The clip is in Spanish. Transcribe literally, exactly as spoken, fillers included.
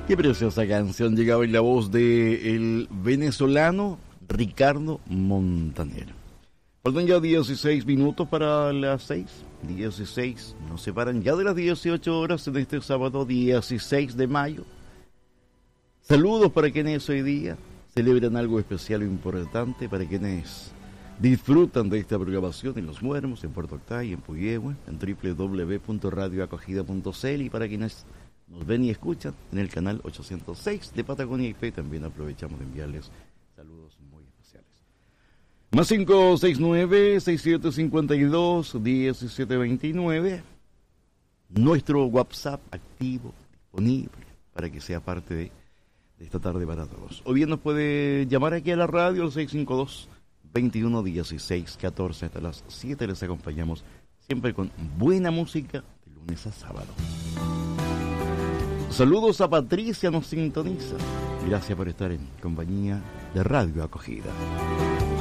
Qué preciosa canción llegaba en la voz de el venezolano Ricardo Montaner. Faltan ya dieciséis minutos para las seis. dieciséis. Nos separan ya de las dieciocho horas en este sábado dieciséis de mayo. Saludos para quienes hoy día celebran algo especial e importante, para quienes disfrutan de esta programación en Los Muermos, en Puerto Octay, en Puyehue, en doble u doble u doble u punto radio acogida punto c l, y para quienes nos ven y escuchan en el canal ochocientos seis de Patagonia I P, también aprovechamos de enviarles saludos muy especiales. Más cinco seis nueve, seis siete cinco dos, uno siete dos nueve, nuestro WhatsApp activo, disponible, para que sea parte de, de esta tarde para todos. O bien nos puede llamar aquí a la radio al seis cinco dos, veintiuno dieciséis catorce. Hasta las siete les acompañamos siempre con buena música de lunes a sábado. Saludos a Patricia, nos sintoniza. Gracias por estar en compañía de Radio Acogida.